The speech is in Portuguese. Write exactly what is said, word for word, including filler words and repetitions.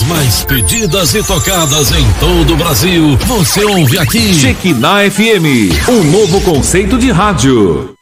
mais pedidas e tocadas em todo o Brasil, você ouve aqui. Shekinah F M, um novo conceito de rádio.